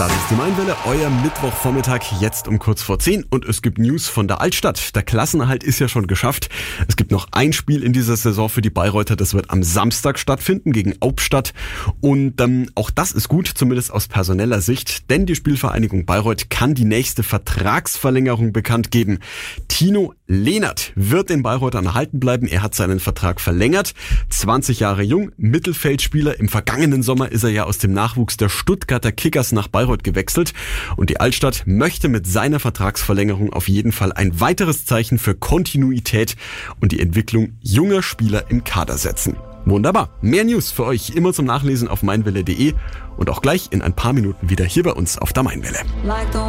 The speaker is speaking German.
Das ist die Mainwelle, euer Mittwochvormittag, jetzt um kurz vor 10 und es gibt News von der Altstadt. Der Klassenerhalt ist ja schon geschafft. Es gibt noch ein Spiel in dieser Saison für die Bayreuther, das wird am Samstag stattfinden gegen Aubstadt und auch das ist gut, zumindest aus personeller Sicht, denn die Spielvereinigung Bayreuth kann die nächste Vertragsverlängerung bekannt geben. Tino Lehnert wird den Bayreutern erhalten bleiben, er hat seinen Vertrag verlängert, 20 Jahre jung, Mittelfeldspieler, im vergangenen Sommer ist er ja aus dem Nachwuchs der Stuttgarter Kickers nach Bayreuth gewechselt und die Altstadt möchte mit seiner Vertragsverlängerung auf jeden Fall ein weiteres Zeichen für Kontinuität und die Entwicklung junger Spieler im Kader setzen. Wunderbar, mehr News für euch immer zum Nachlesen auf meinwelle.de und auch gleich in ein paar Minuten wieder hier bei uns auf der Mainwelle.